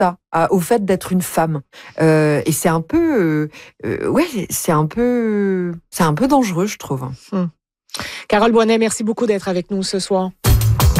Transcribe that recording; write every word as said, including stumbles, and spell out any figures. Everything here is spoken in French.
ça, à, au fait d'être une femme. Euh, et c'est un peu, euh, euh, ouais, c'est un peu, c'est un peu dangereux, je trouve. Hum. Carole Boinet, merci beaucoup d'être avec nous ce soir.